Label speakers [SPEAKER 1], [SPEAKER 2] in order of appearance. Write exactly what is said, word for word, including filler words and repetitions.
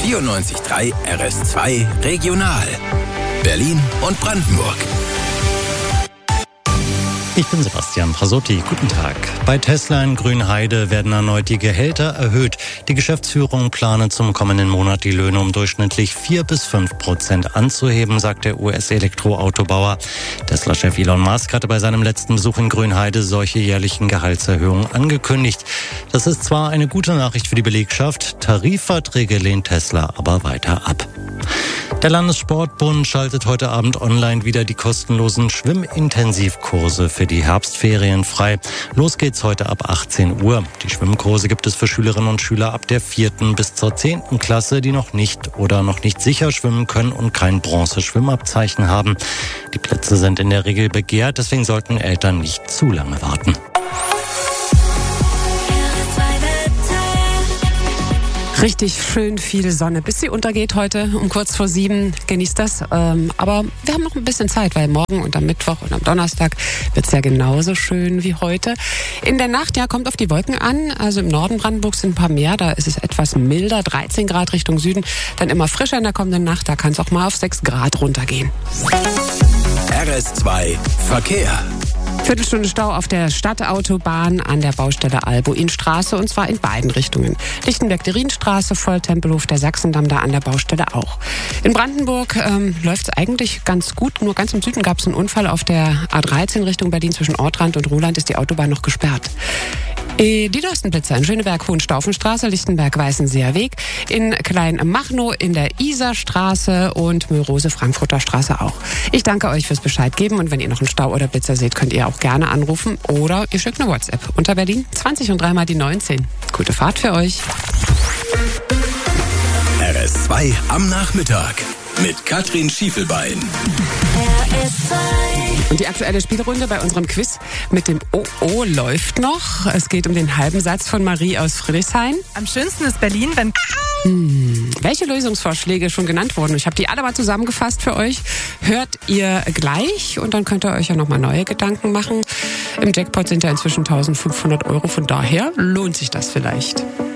[SPEAKER 1] vierundneunzig Komma drei R S zwei Regional. Berlin und Brandenburg.
[SPEAKER 2] Ich bin Sebastian Prasotti. Guten Tag. Bei Tesla in Grünheide werden erneut die Gehälter erhöht. Die Geschäftsführung plane zum kommenden Monat die Löhne um durchschnittlich vier bis fünf Prozent anzuheben, sagt der U S-Elektroautobauer. Tesla-Chef Elon Musk hatte bei seinem letzten Besuch in Grünheide solche jährlichen Gehaltserhöhungen angekündigt. Das ist zwar eine gute Nachricht für die Belegschaft, Tarifverträge lehnt Tesla aber weiter ab. Der Landessportbund schaltet heute Abend online wieder die kostenlosen Schwimmintensivkurse für die Herbstferien frei. Los geht's heute ab achtzehn Uhr. Die Schwimmkurse gibt es für Schülerinnen und Schüler ab der vierten bis zur zehnten Klasse, die noch nicht oder noch nicht sicher schwimmen können und kein Bronze-Schwimmabzeichen haben. Die Plätze sind in der Regel begehrt, deswegen sollten Eltern nicht zu lange warten.
[SPEAKER 3] Richtig schön viel Sonne, bis sie untergeht heute um kurz vor sieben. Genießt das. Ähm, aber wir haben noch ein bisschen Zeit, weil morgen und am Mittwoch und am Donnerstag wird es ja genauso schön wie heute. In der Nacht, ja, kommt auf die Wolken an. Also im Norden Brandenburgs sind ein paar mehr. Da ist es etwas milder, dreizehn Grad Richtung Süden. Dann immer frischer in der kommenden Nacht. Da kann es auch mal auf sechs Grad runtergehen.
[SPEAKER 1] R S zwei Verkehr.
[SPEAKER 3] Viertelstunde Stau auf der Stadtautobahn an der Baustelle Albuinstraße und zwar in beiden Richtungen. Lichtenberg-Derienstraße, Volltempelhof, der Sachsendamm da an der Baustelle auch. In Brandenburg ähm, läuft es eigentlich ganz gut, nur ganz im Süden gab es einen Unfall auf der A dreizehn Richtung Berlin zwischen Ortrand und Ruhland ist die Autobahn noch gesperrt. Die neuesten Plätze in Schöneberg, Hohenstaufenstraße, Lichtenberg-Weißenseer Weg, in Kleinmachnow in der Isarstraße und Mörose Frankfurter Straße auch. Ich danke euch fürs Bescheid geben und wenn ihr noch einen Stau oder Blitzer seht, könnt ihr auch gerne anrufen oder ihr schickt eine WhatsApp unter Berlin zwanzig und dreimal die neunzehn. Gute Fahrt für euch.
[SPEAKER 1] R S zwei am Nachmittag mit Katrin Schiefelbein.
[SPEAKER 4] R S zwei.
[SPEAKER 3] Und die aktuelle Spielrunde bei unserem Quiz mit dem O O läuft noch. Es geht um den halben Satz von Marie aus Friedrichshain.
[SPEAKER 5] Am schönsten ist Berlin, wenn...
[SPEAKER 3] Hm, welche Lösungsvorschläge schon genannt wurden? Ich habe die alle mal zusammengefasst für euch. Hört ihr gleich und dann könnt ihr euch ja nochmal neue Gedanken machen. Im Jackpot sind ja inzwischen eintausendfünfhundert Euro, von daher lohnt sich das vielleicht.